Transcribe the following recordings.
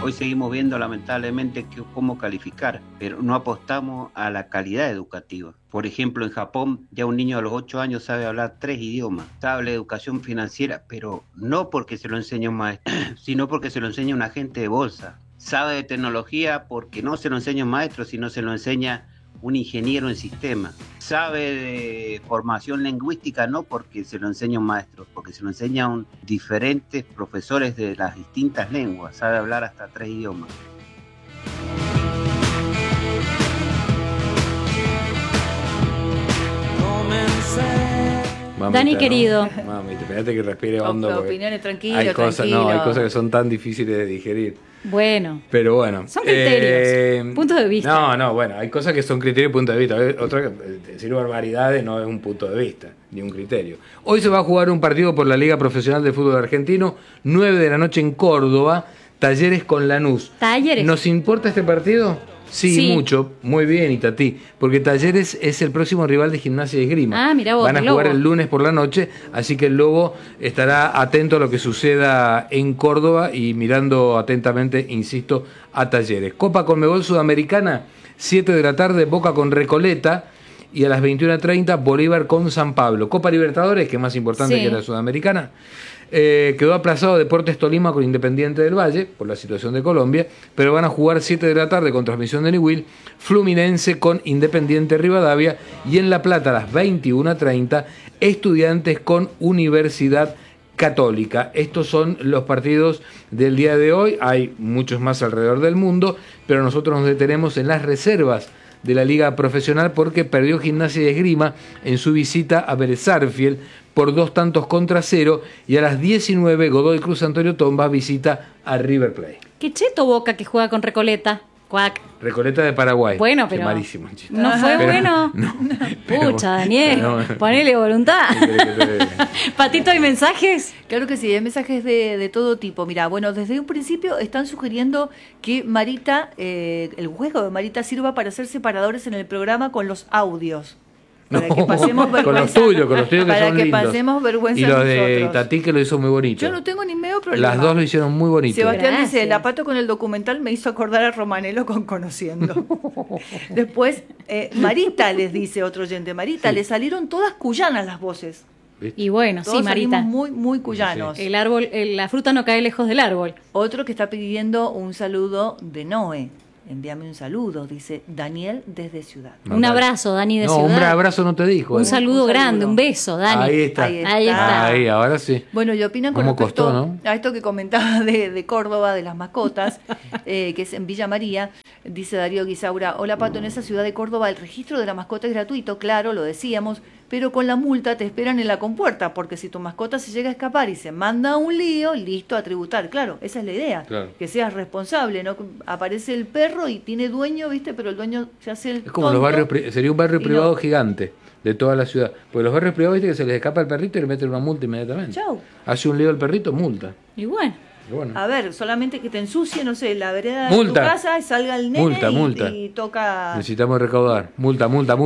Hoy seguimos viendo lamentablemente cómo calificar, pero no apostamos a la calidad educativa. Por ejemplo, en Japón ya un niño a los 8 años sabe hablar 3 idiomas, sabe educación financiera, pero no porque se lo enseña un maestro, sino porque se lo enseña un agente de bolsa. Sabe de tecnología porque no se lo enseña un maestro, sino se lo enseña un ingeniero en sistemas. Sabe de formación lingüística no porque se lo enseña un maestro, porque se lo enseña diferentes profesores de las distintas lenguas. Sabe hablar hasta 3 idiomas. Mamita, Dani, querido. Mamita, espérate que respire hondo. Opiniones, tranquilo, hay cosas, tranquilo. no, hay cosas que son tan difíciles de digerir. Bueno. Pero bueno. Son criterios, puntos de vista. No, bueno, hay cosas que son criterios y puntos de vista. Otra, decir barbaridades no es un punto de vista, ni un criterio. Hoy se va a jugar un partido por la Liga Profesional de Fútbol Argentino, 9 de la noche en Córdoba, Talleres con Lanús. Talleres. ¿Nos importa este partido? Sí, mucho, muy bien, Itatí, porque Talleres es el próximo rival de Gimnasia y Esgrima. Ah, mirá vos, van a jugar el lunes por la noche, así que el Lobo estará atento a lo que suceda en Córdoba y mirando atentamente, insisto, a Talleres. Copa Conmebol Sudamericana, 7 de la tarde, Boca con Recoleta, y a las 21:30 Bolívar con San Pablo. Copa Libertadores, que es más importante que la Sudamericana. Quedó aplazado Deportes Tolima con Independiente del Valle por la situación de Colombia, pero van a jugar 7 de la tarde con transmisión de Newell, Fluminense con Independiente Rivadavia, y en La Plata a las 21:30 Estudiantes con Universidad Católica. Estos son los partidos del día de hoy. Hay muchos más alrededor del mundo, pero nosotros nos detenemos en las reservas de la Liga Profesional porque perdió Gimnasia y Esgrima en su visita a Vélez Sarsfield por 2-0, y a las 19 Godoy Cruz Antonio Tomba visita a River Plate. Qué cheto Boca que juega con Recoleta. Cuac. Recoleta de Paraguay. Bueno, pero qué malísimo chiste. no fue Pero, bueno. No, Pucha, Daniel, ponele voluntad. Patito, ¿hay mensajes? Claro que sí, hay mensajes de todo tipo. Mira, bueno, desde un principio están sugiriendo que Marita, el juego de Marita sirva para hacer separadores en el programa con los audios. Para que pasemos vergüenza. Con los tuyos que para son que lindos. pasemos vergüenza y los de nosotros. Itatí, que lo hizo muy bonito. Yo no tengo ni medio problema. Las dos lo hicieron muy bonito. Sebastián Gracias. dice, la Pato con el documental me hizo acordar a Romanelo con Conociendo. Después, Marita les dice otro oyente, Marita, le salieron todas cuyanas las voces. ¿Viste? Y bueno, Todos sí, Marita. salimos muy, muy cuyanos. El árbol, la fruta no cae lejos del árbol. Otro que está pidiendo un saludo de Noé. Envíame un saludo, dice Daniel desde Ciudad. Un abrazo, Dani de No, Ciudad. un abrazo no te dijo. Un saludo Un grande, saludo. un beso, Dani. Ahí está. Ahí está. Ahí está. Ahí, ahora sí. Bueno, y opinan con ¿Cómo respecto costó, no? a esto que comentaba de Córdoba, de las mascotas, que es en Villa María. Dice Darío Guisaura, hola Pato, en esa ciudad de Córdoba el registro de la mascota es gratuito, claro, lo decíamos, pero con la multa te esperan en la compuerta, porque si tu mascota se llega a escapar y se manda a un lío, listo, a tributar. Claro, esa es la idea, Claro. que seas responsable, ¿no? Aparece el perro y tiene dueño, ¿viste? Pero el dueño se hace el Es como los tonto. barrios, sería un barrio y privado no. gigante de toda la ciudad. Porque los barrios privados, viste que se les escapa el perrito y le meten una multa inmediatamente. Chau. Hace un lío el perrito, multa. Y bueno. Pero bueno. A ver, solamente que te ensucie, no sé, la vereda Multa. de tu casa y salga el nene Multa. y toca... Necesitamos recaudar. Multa.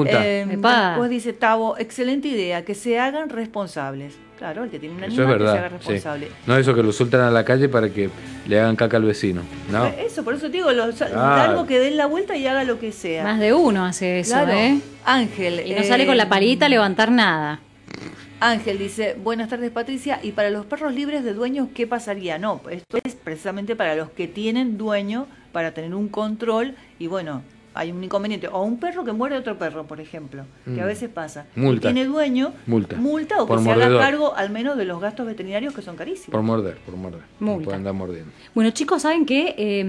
Epa. Después dice Tavo, excelente idea, que se hagan responsables. Claro, el que tiene un Eso es animal que se haga verdad. Sí. responsable. No eso que lo sueltan a la calle para que le hagan caca al vecino. No. Eso, por eso te digo, Ah. algo que den la vuelta y haga lo que sea. Más de uno hace eso, Claro. ¿eh? Ángel. Y no sale con la palita a levantar nada. Ángel dice, buenas tardes Patricia, y para los perros libres de dueños, ¿qué pasaría? No, esto es precisamente para los que tienen dueño, para tener un control, y bueno, hay un inconveniente, o un perro que muerde a otro perro, por ejemplo, que a veces pasa. Multa. Y tiene dueño, Multa. o Por que se haga mordedor. cargo al menos de los gastos veterinarios que son carísimos. Por morder. No Multa. pueden andar mordiendo. Bueno, chicos, ¿saben qué?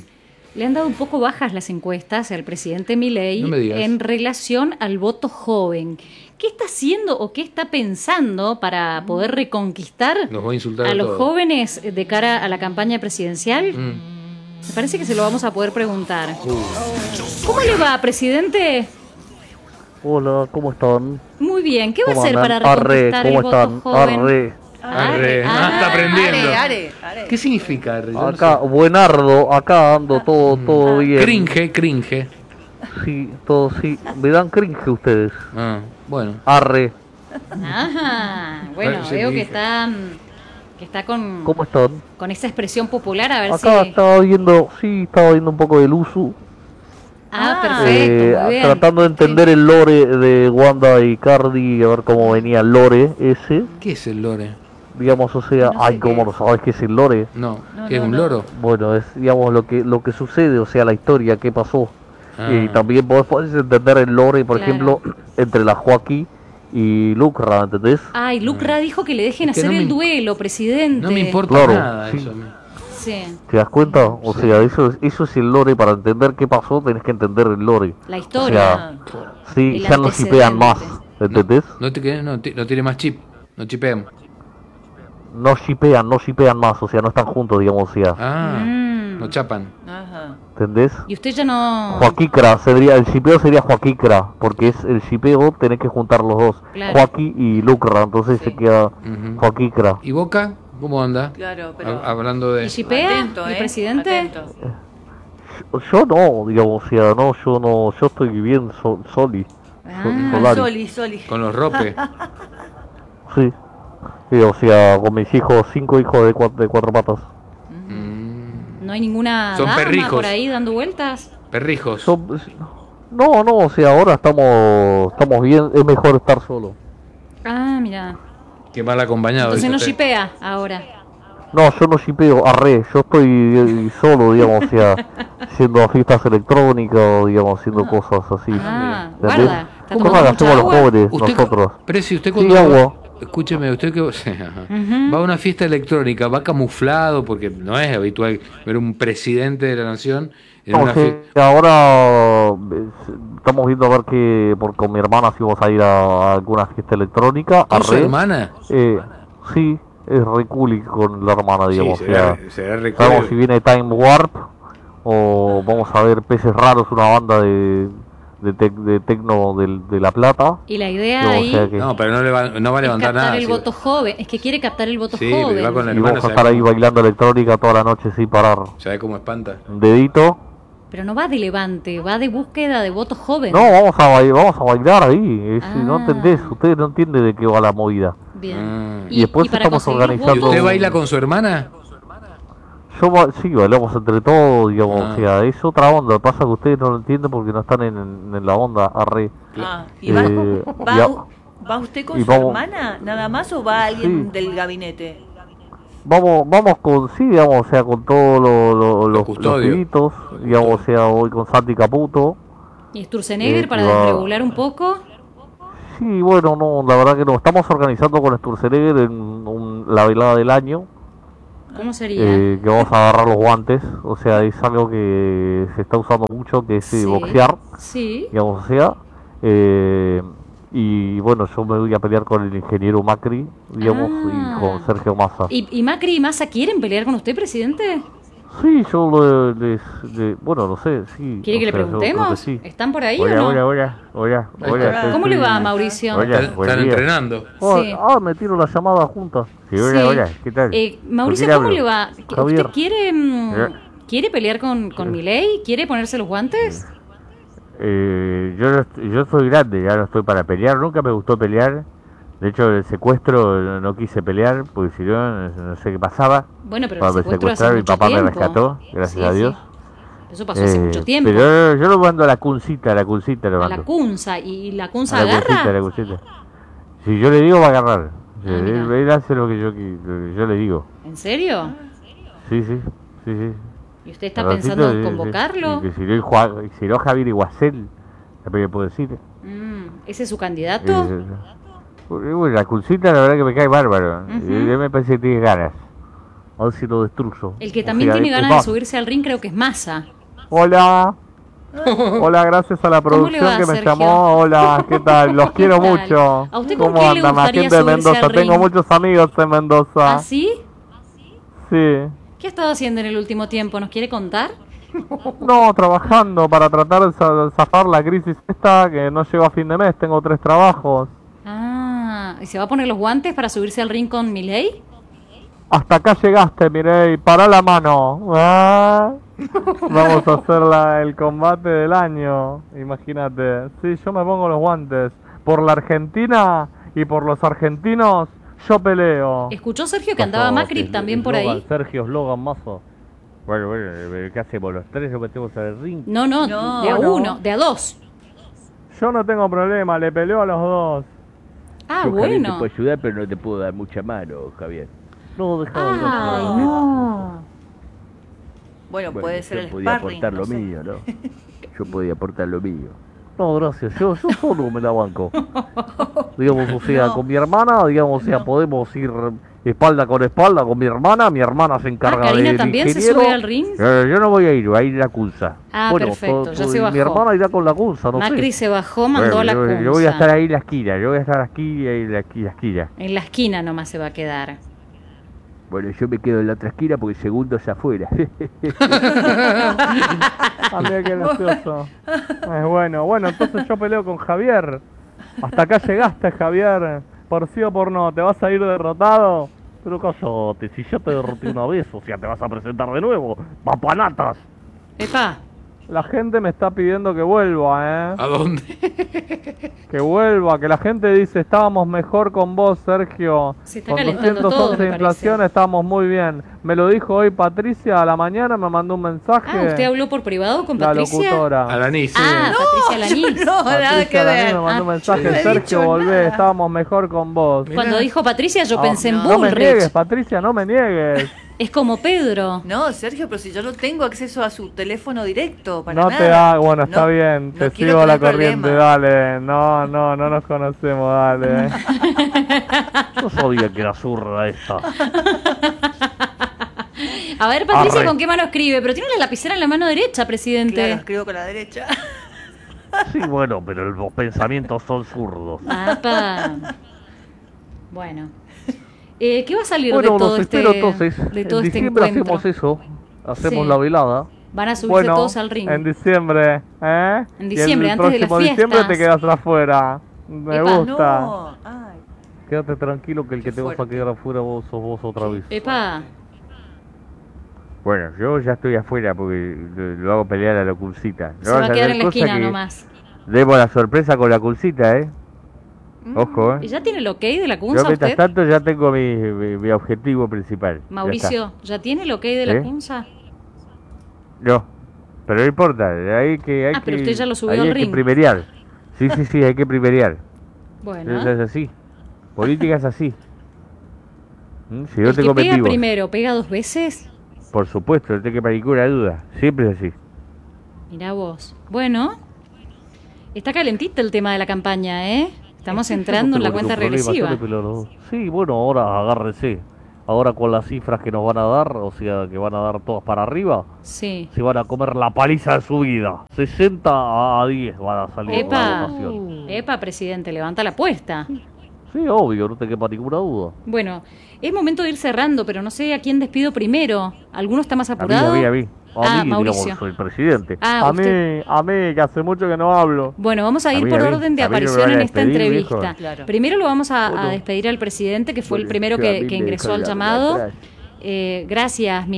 Le han dado un poco bajas las encuestas al presidente Milei No me digas. en relación al voto joven. ¿Qué está haciendo o qué está pensando para poder reconquistar Nos va a insultar a a los todos. jóvenes de cara a la campaña presidencial? Me parece que se lo vamos a poder preguntar. ¿Cómo le va, presidente? Hola, ¿cómo están? Muy bien. ¿Qué va a ¿Cómo hacer para andan? reconquistar el ¿cómo voto están? joven? Arre. Arre. Está aprendiendo. Are. ¿Qué significa arre? Yo no Acá, sé. buenardo, acá ando todo bien. Cringe. Sí, todo sí. Me dan cringe ustedes. Ah, bueno. Arre. Ajá. Bueno, Bueno, sí, veo mi que hija. está Que está con ¿Cómo están? esa expresión popular, a ver Acá si... estaba viendo un poco del uso. Perfecto, muy bien. Tratando de entender el lore de Wanda y Cardi, a ver cómo venía el lore ese. ¿Qué es el lore? Digamos, o sea, No sé ay, qué ¿cómo es. no sabes qué es el lore? No, No, ¿qué es no, un no. loro? Bueno, es, digamos, lo que sucede, o sea, la historia, qué pasó. Ah. Y también vos podés entender el lore, por Claro. ejemplo, entre la Joaquín y Lucra, ¿entendés? Ay, Lucra dijo que le dejen Es que hacer no el me- duelo, presidente. No me importa Claro, nada sí. eso a mí. Sí, ¿Te das cuenta? O sea, eso es el lore. Para entender qué pasó, tenés que entender el lore. la O historia. sea, sí, El ya no shipean más, antecedente. ¿entendés? No tiene más chip, no chipean. No shipean más, o sea, no están juntos, digamos, o sea, Ah, Mm. no chapan. Ajá. ¿entendés? Y usted ya no... Joaquicra, el shipeo sería Joaquicra, porque es el shipeo, tenés que juntar los dos, Claro. Joaquí y Lucra, entonces Sí. se queda Ujú. Joaquicra. ¿Y Boca? ¿Cómo anda? Claro, pero... Hablando de... ¿Y shipea Atento, el presidente? Atento. Yo no, digamos, o sea, no, yo estoy bien soli, Solari. Soli. Con los ropes. Sí. Sí, o sea, con mis hijos, 5 hijos de cuatro patas. Mm, ¿No hay ninguna Son dama perrijos. por ahí dando vueltas? perrijos. No, o sea, ahora estamos bien, es mejor estar solo. Ah, mira. Qué mal acompañado. Entonces dice no usted. shipea ahora. No, yo no shipeo, yo estoy solo, digamos, o sea, haciendo fiestas electrónicas, digamos, haciendo cosas así. Ah, ¿Entendés? guarda. ¿Está Cosas tomando que mucha hacemos los agua? jóvenes, Usted, nosotros. Preci, usted Sí, cuando agua. escúcheme, usted que ajá. Ujú. va a una fiesta electrónica, va camuflado, porque no es habitual ver un presidente de la nación en No, una sí, fiesta. ahora estamos viendo a ver con mi hermana si vamos a ir a alguna fiesta electrónica. ¿Con su arre. hermana? Sí, es re cool con la hermana, digamos. Sí, o sea, será sabemos si viene Time Warp o vamos a ver Peces Raros, una banda de tecno de La Plata. Y la idea Digamos, o ahí sea que- No, pero no va a es levantar captar nada. el sí. voto joven. Es que quiere captar el voto Sí, joven. va con la y hermana. vamos a estar ahí bailando electrónica toda la noche sin parar. ¿Sabe cómo espanta? Dedito. Pero no va de levante, va de búsqueda de voto joven. No, vamos a bailar ahí. No Ah. entendés, ustedes no entienden de qué va la movida. Bien. Ah. Y después para estamos conseguir los organizando- ¿Y votos- usted baila con su hermana? Sí, bailamos entre todos, digamos, Ah. o sea, es otra onda. Pasa que ustedes no lo entienden porque no están en la onda, arre. Ah, ¿y va, Eh, va- ya- va usted con y su vamos- hermana nada más o va alguien Sí. del gabinete? Vamos con, sí, digamos, o sea, con todos los custodios. pibitos, digamos, o sea, voy con Santi Caputo. ¿Y Sturzenegger para y va- desregular un poco? Sí, bueno, no, la verdad que no. Estamos organizando con Sturzenegger la velada del año, ¿Cómo sería? que vamos a agarrar los guantes, o sea, es algo que se está usando mucho, que es Sí. boxear, Sí. digamos, o sea, y bueno, yo me voy a pelear con el ingeniero Macri, digamos, Ah. y con Sergio Massa. ¿Y Macri y Massa quieren pelear con usted, presidente? Sí, yo bueno, no sé, sí. ¿Quiere que le o sea, yo creo que preguntemos? sí. ¿Están por ahí o Hola, no? hola. ¿Cómo le va, Mauricio? Hola, Están buen día. entrenando. Sí. Me tiro la llamada juntas. Sí, Sí. ¿qué tal? Mauricio, ¿Con quién ¿cómo hablo? le va? Javier. ¿Usted quiere, Eh. quiere pelear con Milei? ¿Quiere ponerse los guantes? Yo soy grande, ya no estoy para pelear, nunca me gustó pelear. De hecho, el secuestro no quise pelear, porque si no sé qué pasaba. Bueno, pero el Cuando me secuestro hace secuestraron, mi mucho papá me tiempo. rescató, gracias Sí, a Dios. sí. Eso pasó hace mucho tiempo. Pero yo lo mando a la cuncita lo A la mando. Cunza. ¿Y la Cunza A la agarra? cuncita, a la cuncita. Si yo le digo, va a agarrar. mira. Él hace lo que yo le digo. ¿En serio? Sí. ¿Y usted está Al ratito, pensando en convocarlo? que si no Javier Iguacel, también puedo decir. ¿Ese es su candidato? Bueno, la cuncita la verdad que me cae bárbaro. Ujú. Él me parece que tiene ganas. A ver si lo destruyo. El que O también sea, tiene es ganas de más. subirse al ring creo que es Massa. Hola. Hola, gracias a la ¿Cómo le producción va, que me Sergio? llamó. Hola, ¿qué tal? Los quiero ¿Qué tal? mucho. ¿A usted con ¿Cómo quién le andan? La gustaría gente de subirse Mendoza. al Tengo ring? muchos amigos en Mendoza. ¿Ah, sí? Sí. ¿Qué ha estado haciendo en el último tiempo? ¿Nos quiere contar? No, trabajando para tratar de zafar la crisis esta, que no llego a fin de mes. Tengo 3 trabajos. Ah, ¿y se va a poner los guantes para subirse al ring con Milei? Hasta acá llegaste, Mireille, pará la mano. Ah, vamos a hacer el combate del año, imagínate. Sí, yo me pongo los guantes. Por la Argentina y por los argentinos, Yo peleo. ¿Escuchó Sergio que andaba Macri también por ahí? Sergio Slogan Mazo. Bueno, ¿qué hacemos? ¿Los tres nos metemos en el ring? No, de a uno, de a dos. Yo no tengo problema, le peleo a los dos. Ah, Yo, Javier, te bueno. puedo ayudar, pero no te puedo dar mucha mano, Javier. No, deja Ay, no. Bueno, puede ser yo el podía sparring. aportar no lo sé. mío, ¿no? Yo podía aportar lo mío. No, gracias, yo solo me la banco. Digamos, o sea, con mi hermana, digamos, o sea, podemos ir espalda con mi hermana se encarga Karina del también se ingeniero. sube al ring. Yo no voy a ir, va a ir la Cunza. Ah, perfecto, ya se Mi bajó. hermana irá con la Cunza, no Macri sé. se bajó, mandó a la Cunza. Yo voy a estar ahí en la esquina, yo voy a estar aquí y en la esquina. En la esquina nomás se va a quedar. Bueno, yo me quedo en la otra esquina porque el segundo es afuera. Ah, mira qué gracioso. Es bueno, entonces yo peleo con Javier. Hasta acá llegaste, Javier. Por sí o por no, ¿te vas a ir derrotado? Pero cállate, si ya te derroté una vez, o sea, te vas a presentar de nuevo. ¡Papanatas! Epa, La gente me está pidiendo que vuelva, ¿A dónde? Que vuelva, que la gente dice, estábamos mejor con vos, Sergio. Se está Con calentando 211 todo, me de inflación parece. estábamos muy bien. Me lo dijo hoy Patricia a la mañana, me mandó un mensaje. ¿usted habló por privado con La Patricia? locutora. Alanis, sí. Ah, Patricia Lanís. No, nada Patricia que Lanís ver. me mandó un mensaje, yo no he Sergio, dicho volvé, nada. estábamos mejor con vos. Cuando dijo Patricia yo pensé en No me niegues, Bullrich. Patricia, no me niegues. Es como Pedro. No, Sergio, pero si yo no tengo acceso a su teléfono directo para No nada. te da, bueno, está No, bien, no te quiero sigo la tener corriente, problemas. dale. No nos conocemos, dale. Yo sabía que era zurda esta. A ver, Patricia, Arre. ¿con qué mano escribe? Pero tiene la lapicera en la mano derecha, presidente. Claro, escribo con la derecha. Sí, bueno, pero los pensamientos son zurdos. Apa. Bueno. ¿Qué va a salir Bueno, de todo los este, espero entonces. de todo En este diciembre encuentro? hacemos eso, hacemos Sí. la velada. Van a subirse Bueno, todos al ring. en diciembre, ¿eh? En diciembre, y el antes de las próximo diciembre fiestas. te quedas afuera. Me Epa. gusta. No, ay. Quédate tranquilo que el que te vas a fuerte. quedar afuera vos sos vos otra vez. Epa. Bueno, yo ya estoy afuera porque lo hago pelear a la Culcita. Se va a quedar en la esquina nomás. Demos la sorpresa con la Culcita, ¿eh? Ojo, ¿Y ¿eh? ya tiene el ok de la Yo Cunza mientras usted? tanto ya tengo mi objetivo principal. Ya Mauricio, ¿ya tiene el ok de la ¿Eh? Cunza? está. No, pero no importa, hay que... Pero usted ya lo subió ahí al hay ring. que primerear. Sí, hay que primerear. Bueno. Es así. Política es así. Si no El que tengo pega objetivos, primero, ¿pega dos veces? por supuesto, no tengo ninguna duda. Siempre es así. Mirá vos. Bueno, está calentita el tema de la campaña, ¿eh? Estamos Sí, yo entrando no en la tengo cuenta ningún problema, regresiva. yo le peleo a los dos. Sí, bueno, ahora agárrense. Ahora con las cifras que nos van a dar, o sea, que van a dar todas para arriba, Sí. se van a comer la paliza de su vida. 60 a 10 van a salir por la Epa, votación. epa, presidente, levanta la apuesta. Sí, obvio, no te quepa ninguna duda. Bueno, es momento de ir cerrando, pero no sé a quién despido primero. ¿Alguno está más A apurado? mí. A mí, Mauricio. digamos, soy el presidente. Ah, a mí, que hace mucho que no hablo. Bueno, vamos a A ir mí, por a mí. orden de A mí no me aparición van a en esta despedir, entrevista. viejo. Claro. Primero lo vamos a Bueno. despedir al presidente, que fue el Bueno, primero yo a que mí me ingresó al dejaron llamado. atrás. Gracias,